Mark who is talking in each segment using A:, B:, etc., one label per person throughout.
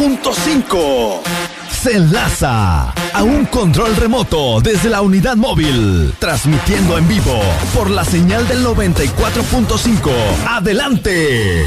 A: .5 se enlaza a un control remoto desde la unidad móvil, transmitiendo en vivo por la señal del 94.5. ¡Adelante!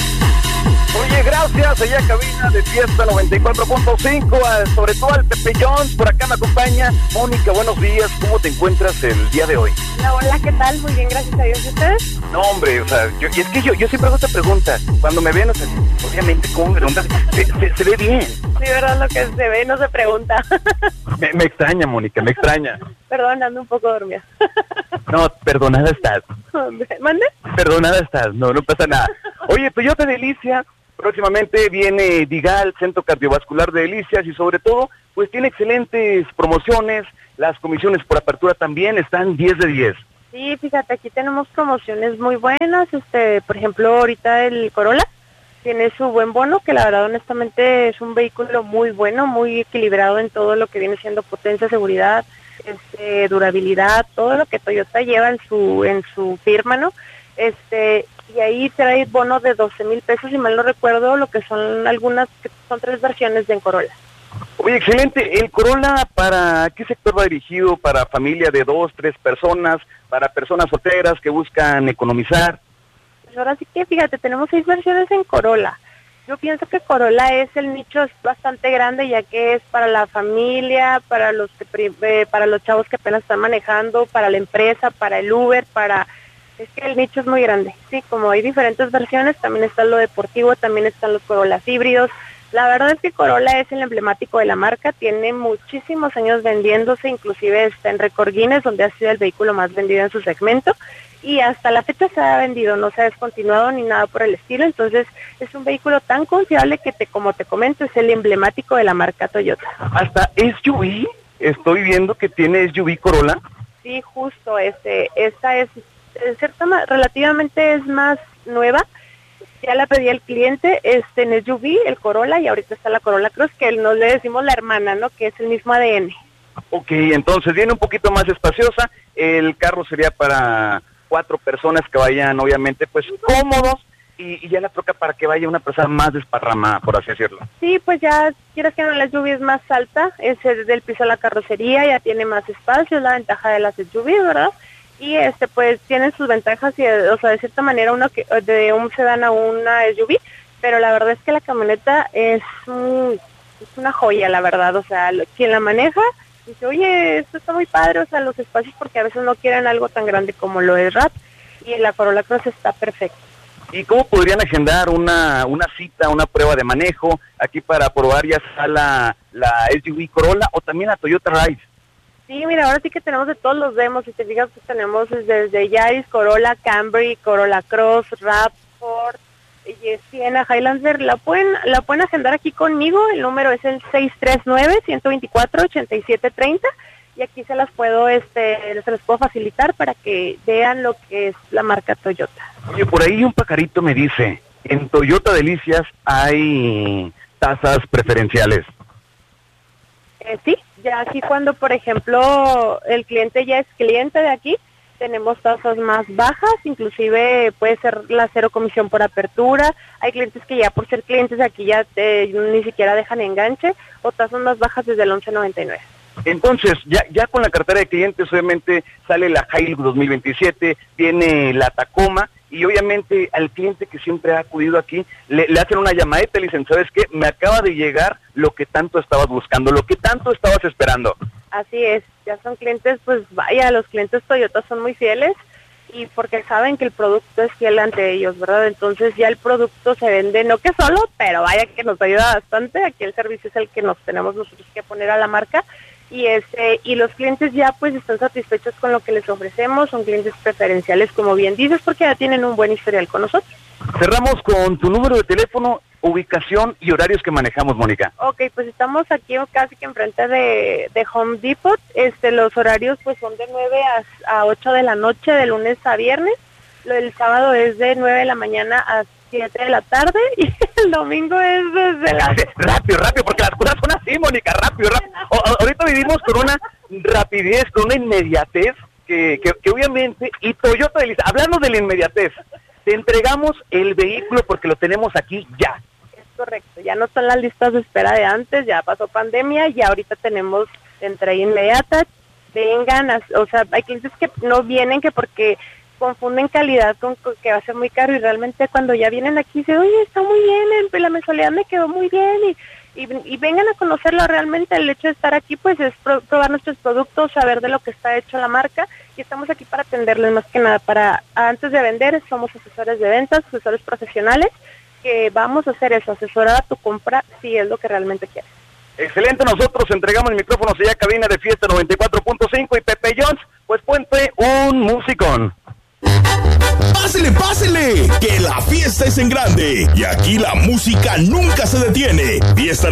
B: Oye, gracias, allá cabina de Fiesta 94.5, sobre todo al Pepe Jones, por acá me acompaña. Mónica, buenos días, ¿cómo te encuentras el día de hoy?
C: Hola, ¿qué tal? Muy bien, gracias a Dios. ¿Y ustedes?
B: No, hombre, o sea, yo siempre hago esta pregunta, cuando me ven, o sea, obviamente, ¿cómo me preguntas? Se ve bien.
C: Sí, verdad, lo que se ve no se pregunta.
B: Me extraña, Mónica, me extraña.
C: Perdón, ando un poco dormida.
B: No, perdonada estás.
C: ¿Mande?
B: Perdonada estás, no pasa nada. Oye, Toyota Delicia, próximamente viene Digal, Centro Cardiovascular de Delicias, y sobre todo, pues tiene excelentes promociones, las comisiones por apertura también están 10 de 10.
C: Sí, fíjate, aquí tenemos promociones muy buenas, por ejemplo, ahorita el Corolla tiene su buen bono, que la verdad, honestamente, es un vehículo muy bueno, muy equilibrado en todo lo que viene siendo potencia, seguridad, durabilidad, todo lo que Toyota lleva en su firma, ¿no? Y ahí trae bono de 12,000 pesos, si mal no recuerdo, lo que son que son 3 versiones de Corolla.
B: Oye, excelente. ¿El Corolla para qué sector va dirigido? ¿Para familia de 2, 3 personas? ¿Para personas solteras que buscan economizar?
C: Pues ahora sí que, fíjate, tenemos 6 versiones en Corolla. Yo pienso que Corolla el nicho es bastante grande, ya que es para la familia, para los chavos que apenas están manejando, para la empresa, para el Uber, es que el nicho es muy grande. Sí, como hay diferentes versiones, también está lo deportivo, también están los Corollas híbridos. La verdad es que Corolla es el emblemático de la marca, tiene muchísimos años vendiéndose, inclusive está en Récord Guinness, donde ha sido el vehículo más vendido en su segmento, y hasta la fecha se ha vendido, no se ha descontinuado ni nada por el estilo. Entonces es un vehículo tan confiable que, como te comento, es el emblemático de la marca Toyota.
B: Hasta SUV, estoy viendo que tiene SUV Corolla.
C: Sí, justo, esta es relativamente es más nueva. Ya la pedí al cliente, en SUV, el Corolla, y ahorita está la Corolla Cross, que nos le decimos la hermana, ¿no? Que es el mismo ADN.
B: Ok, entonces viene un poquito más espaciosa, el carro sería para 4 personas que vayan, obviamente, pues cómodos, y ya la troca para que vaya una persona más desparramada, por así decirlo.
C: Sí, pues ya, quieras que no, la SUV es más alta, es del piso a la carrocería, ya tiene más espacio, es la ventaja de las SUV, ¿verdad? Y pues tienen sus ventajas, o sea, de cierta manera de un sedán a una SUV, pero la verdad es que la camioneta es una joya, la verdad. O sea, quien la maneja dice, oye, esto está muy padre, o sea, los espacios, porque a veces no quieren algo tan grande como lo es RAV, y la Corolla Cross está perfecta.
B: ¿Y cómo podrían agendar una cita, una prueba de manejo aquí para probar ya sea la SUV Corolla o también la Toyota Rise?
C: Sí, mira, ahora sí que tenemos de todos los demos. Si te fijas, pues tenemos desde Yaris, Corolla, Camry, Corolla Cross, RAV, Ford, Sienna, Highlander. La pueden agendar aquí conmigo. El número es el 639-124-8730, y aquí se las puedo facilitar para que vean lo que es la marca Toyota.
B: Oye, por ahí un pajarito me dice, en Toyota Delicias hay tasas preferenciales.
C: Sí, ya aquí cuando, por ejemplo, el cliente ya es cliente de aquí, tenemos tasas más bajas, inclusive puede ser la 0 comisión por apertura. Hay clientes que ya por ser clientes de aquí ya ni siquiera dejan enganche, o tasas más bajas desde el 11.99.
B: Entonces, ya con la cartera de clientes, obviamente sale la Hilux 2027, viene la Tacoma, y obviamente al cliente que siempre ha acudido aquí, le hacen una llamadita y le dicen, ¿sabes qué? Me acaba de llegar lo que tanto estabas buscando, lo que tanto estabas esperando.
C: Así es, ya son clientes, pues vaya, los clientes Toyota son muy fieles, y porque saben que el producto es fiel ante ellos, ¿verdad? Entonces ya el producto se vende, no que solo, pero vaya que nos ayuda bastante. Aquí el servicio es el que nos tenemos nosotros que poner a la marca, y los clientes ya pues están satisfechos con lo que les ofrecemos. Son clientes preferenciales, como bien dices, porque ya tienen un buen historial con nosotros.
B: Cerramos con tu número de teléfono, ubicación y horarios que manejamos, Mónica.
C: Ok, pues estamos aquí casi que enfrente de Home Depot. Los horarios pues son de 9 a 8 de la noche, de lunes a viernes. El sábado es de 9 de la mañana a 7 de la tarde, y el domingo es desde las...
B: Rápido, porque las cosas son así, Mónica, rápido. Ahorita vivimos con una rapidez, con una inmediatez que obviamente, y Toyota hablando de la inmediatez, te entregamos el vehículo porque lo tenemos aquí ya.
C: correcto. Ya no son las listas de espera de antes, ya pasó pandemia y ahorita tenemos entrega inmediata. Vengan, o sea, hay clientes que no vienen que porque confunden calidad con que va a ser muy caro y realmente cuando ya vienen aquí dicen, oye, está muy bien, la mensualidad me quedó muy bien y vengan a conocerlo. Realmente el hecho de estar aquí pues es probar nuestros productos, saber de lo que está hecho la marca y estamos aquí para atenderles más que nada. Antes de vender somos asesores de ventas, asesores profesiones que vamos a hacer eso, asesorar a tu compra si es lo que realmente quieres.
B: Excelente, nosotros entregamos el micrófono allá cabina de Fiesta 94.5 y Pepe Jones, pues ponte un musicón.
D: ¡Pásele, pásele! Que la fiesta es en grande y aquí la música nunca se detiene. Fiesta